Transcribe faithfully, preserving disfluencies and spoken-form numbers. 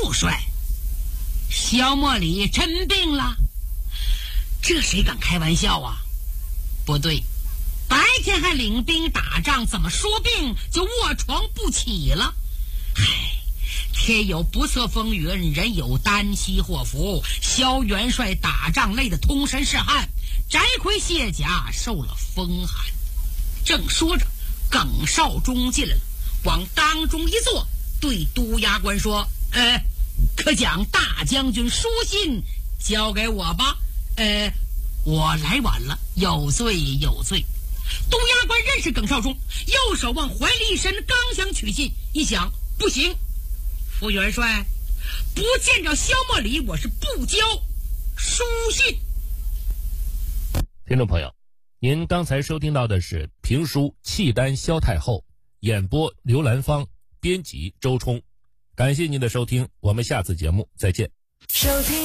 副帅萧莫里真病了，这谁敢开玩笑啊？不对，白天还领兵打仗，怎么说病就卧床不起了？唉，天有不测风云，人有旦夕祸福。萧元帅打仗累得通身是汗，翟逵卸甲受了风寒。正说着，耿绍忠进来了，往当中一坐，对督衙官说：呃可将大将军书信交给我吧。呃我来晚了，有罪有罪。督衙官认识耿绍忠，右手往怀里一伸，刚想取信，一想不行，副元帅不见着萧莫里，我是不交书信。 听众朋友，您刚才收听到的是评书《契丹萧太后》，演播刘兰芳，编辑周冲。感谢您的收听，我们下次节目再见。 收听